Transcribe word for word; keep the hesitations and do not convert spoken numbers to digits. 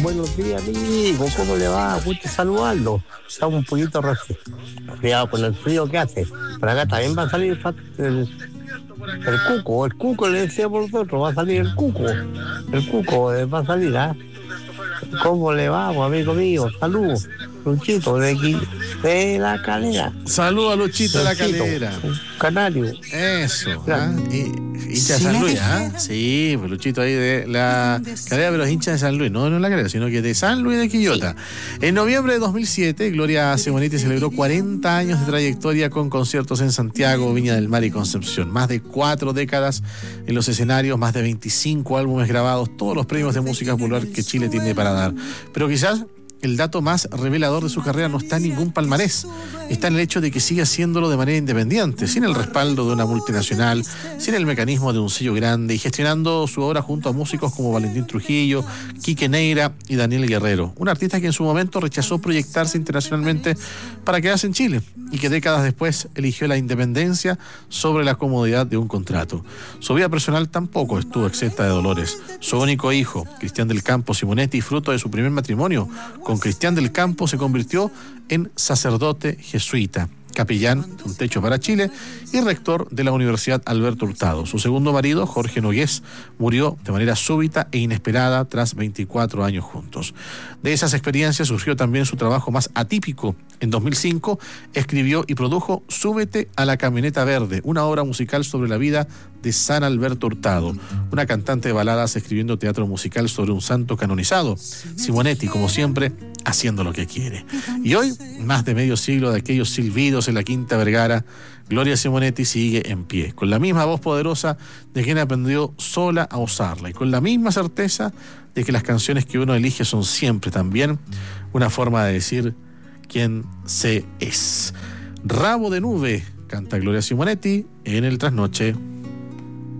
Buenos días, amigo. ¿Cómo le va? Gusto saludarlo. Está un poquito resfriado con el frío que hace. Pero acá también va a salir el, el cuco. El cuco le decíamos nosotros. Va a salir el cuco. El cuco eh, va a salir, ¿ah? ¿eh? ¿Cómo le va, amigo mío? Saludos. Luchito de aquí, de la Calera. Saludos a Luchito de la Calera. Canario. Eso. ¿Ah? Hincha de San Luis, ¿ah? Sí, pues Luchito ahí de la Calera, pero es hincha de San Luis, no, no en la Calera, sino que de San Luis de Quillota. Sí. En noviembre de dos mil siete, Gloria Simonetti celebró cuarenta años de trayectoria con conciertos en Santiago, Viña del Mar y Concepción. Más de cuatro décadas en los escenarios, más de veinticinco álbumes grabados, todos los premios de música popular que Chile tiene para dar. Pero quizás el dato más revelador de su carrera no está en ningún palmarés, está en el hecho de que sigue haciéndolo de manera independiente, sin el respaldo de una multinacional, sin el mecanismo de un sello grande y gestionando su obra junto a músicos como Valentín Trujillo, Quique Neira y Daniel Guerrero, un artista que en su momento rechazó proyectarse internacionalmente para quedarse en Chile y que décadas después eligió la independencia sobre la comodidad de un contrato. Su vida personal tampoco estuvo exenta de dolores. Su único hijo, Cristian del Campo Simonetti, fruto de su primer matrimonio con Cristian del Campo, se convirtió en sacerdote jesuita, capellán de Un Techo para Chile y rector de la Universidad Alberto Hurtado. Su segundo marido, Jorge Nogués, murió de manera súbita e inesperada tras veinticuatro años juntos. De esas experiencias surgió también su trabajo más atípico. En dos mil cinco escribió y produjo Súbete a la camioneta verde, una obra musical sobre la vida de San Alberto Hurtado, una cantante de baladas escribiendo teatro musical sobre un santo canonizado. Simonetti, como siempre, haciendo lo que quiere. Y hoy, más de medio siglo de aquellos silbidos en la Quinta Vergara, Gloria Simonetti sigue en pie, con la misma voz poderosa de quien aprendió sola a usarla y con la misma certeza de que las canciones que uno elige son siempre también una forma de decir quién se es. Rabo de nube, canta Gloria Simonetti en el Trasnoche.